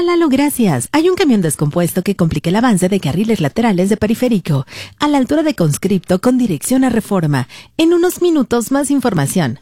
Hola Lalo, gracias. Hay un camión descompuesto que complica el avance de carriles laterales de Periférico, a la altura de Conscripto con dirección a Reforma. En unos minutos más información.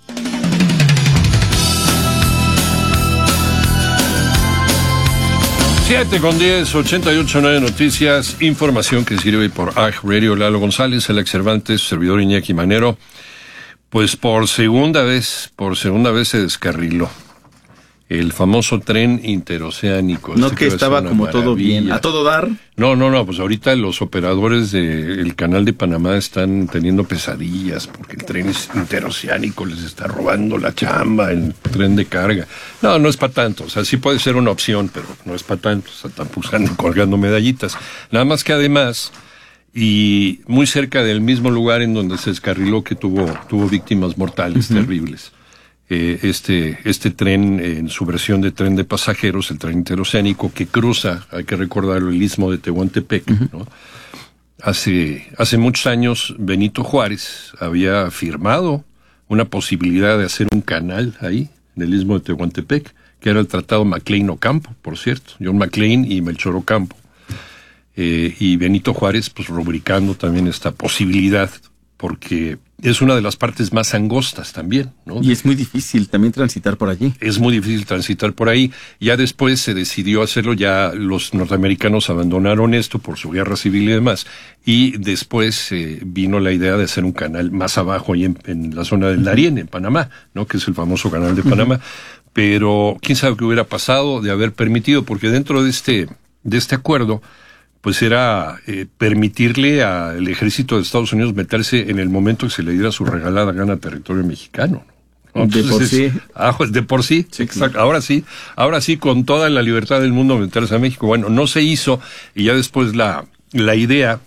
7:10, 88.9 Noticias, información que sirve por AG Radio. Lalo González, Alex Cervantes, servidor Iñaki Manero. Pues por segunda vez se descarriló el famoso tren interoceánico. No, que estaba como maravilla. Todo bien, a todo dar. No, pues ahorita los operadores del canal de Panamá están teniendo pesadillas porque el tren es interoceánico, les está robando la chamba, el tren de carga. No es para tanto, o sea, sí puede ser una opción, pero no es para tanto, o sea, están pusando, colgando medallitas. Nada más que además, y muy cerca del mismo lugar en donde se descarriló, que tuvo víctimas mortales terribles. Este tren, en su versión de tren de pasajeros, el tren interoceánico que cruza, hay que recordarlo, el istmo de Tehuantepec, ¿no? Hace muchos años Benito Juárez había firmado una posibilidad de hacer un canal ahí, del istmo de Tehuantepec, que era el Tratado McLean-Ocampo, por cierto, John McLean y Melchor Ocampo. Y Benito Juárez, pues rubricando también esta posibilidad, porque es una de las partes más angostas también, ¿no? Y es muy difícil también transitar por allí. Es muy difícil transitar por ahí. Ya después se decidió hacerlo, ya los norteamericanos abandonaron esto por su guerra civil y demás, y después vino la idea de hacer un canal más abajo, ahí en la zona del Darién, en Panamá, ¿no? Que es el famoso canal de Panamá. Pero quién sabe qué hubiera pasado de haber permitido, porque dentro de este acuerdo, pues era permitirle al ejército de Estados Unidos meterse en el momento que se le diera su regalada gana a territorio mexicano, ¿no? Entonces, de por sí, sí, exacto. Ahora sí, con toda la libertad del mundo meterse a México. Bueno, no se hizo, y ya después la idea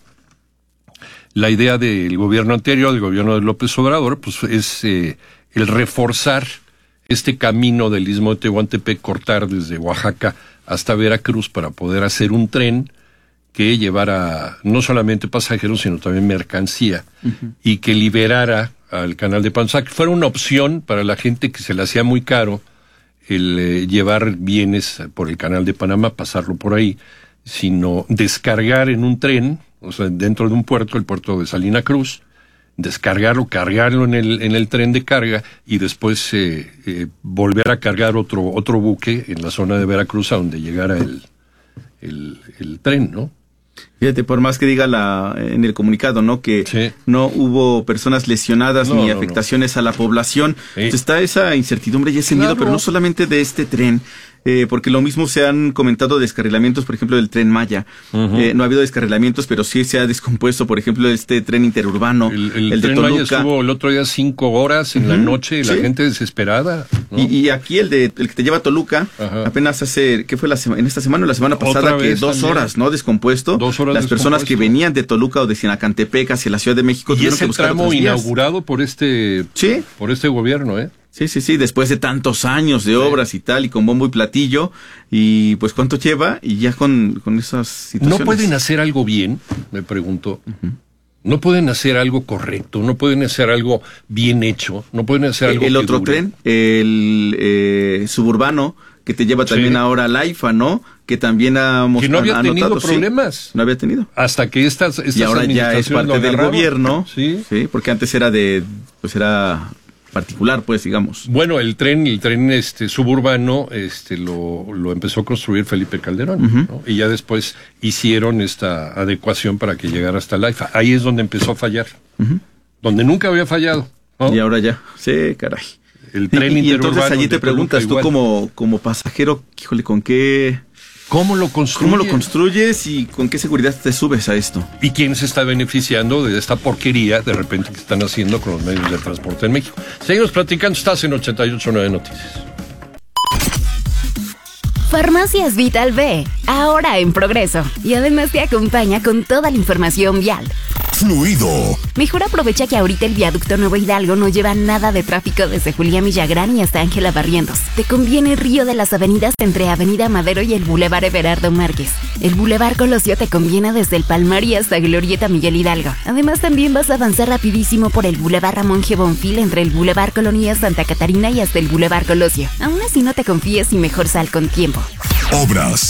del gobierno anterior, del gobierno de López Obrador, pues es el reforzar este camino del istmo de Tehuantepec, cortar desde Oaxaca hasta Veracruz para poder hacer un tren que llevara no solamente pasajeros, sino también mercancía, y que liberara al canal de Panamá, que fuera una opción para la gente que se le hacía muy caro el llevar bienes por el canal de Panamá, pasarlo por ahí, sino descargar en un tren, o sea, dentro de un puerto, el puerto de Salina Cruz, descargarlo, cargarlo en el tren de carga, y después volver a cargar otro buque en la zona de Veracruz a donde llegara el tren, ¿no? Fíjate, por más que diga en el comunicado, ¿no? Que sí, no hubo personas lesionadas ni afectaciones a la población. Sí. Entonces está esa incertidumbre y ese miedo, pero no solamente de este tren, porque lo mismo se han comentado descarrilamientos, por ejemplo, del Tren Maya. No ha habido descarrilamientos, pero sí se ha descompuesto, por ejemplo, este tren interurbano, el de Tren Toluca. Maya estuvo el otro día 5 horas en la noche, y la gente desesperada, ¿no? Y aquí el que te lleva a Toluca, apenas ¿qué fue en esta semana o la semana pasada? Que 2 horas, ¿no? Descompuesto. 2 horas. Las personas que venían de Toluca o de Sinacantepec hacia la Ciudad de México tuvieron que buscar otros días. Y es el tramo inaugurado por este gobierno, ¿eh? Sí, después de tantos años de obras y tal, y con bombo y platillo, y pues ¿cuánto lleva? Y ya con esas situaciones. ¿No pueden hacer algo bien? Me pregunto. ¿No pueden hacer algo correcto? ¿No pueden hacer algo bien hecho? ¿No pueden hacer algo el otro dure? Tren, el suburbano, que te lleva también ahora al AIFA, ¿no? Que también que no había tenido problemas. No había tenido. Hasta que estas y ahora ya es parte del gobierno. Sí, porque antes era era particular, pues, digamos. Bueno, el tren suburbano lo empezó a construir Felipe Calderón, ¿no? Y ya después hicieron esta adecuación para que llegara hasta el AIFA. Ahí es donde empezó a fallar. Donde nunca había fallado, ¿no? Y ahora ya. Sí, caray. El tren y entonces allí te preguntas, tú como pasajero, híjole, ¿cómo lo construyes y con qué seguridad te subes a esto? ¿Y quién se está beneficiando de esta porquería de repente que están haciendo con los medios de transporte en México? Seguimos platicando, estás en 88.9 Noticias. Farmacias Vital B, ahora en Progreso, y además te acompaña con toda la información vial. Fluido. Mejor aprovecha que ahorita el viaducto Nuevo Hidalgo no lleva nada de tráfico desde Julián Villagrán y hasta Ángela Barrientos. Te conviene Río de las Avenidas entre Avenida Madero y el Boulevard Everardo Márquez. El Boulevard Colosio te conviene desde el Palmar y hasta Glorieta Miguel Hidalgo. Además también vas a avanzar rapidísimo por el Boulevard Ramón G. Bonfil entre el Boulevard Colonia Santa Catarina y hasta el Boulevard Colosio. Aún así no te confíes y mejor sal con tiempo. Obras.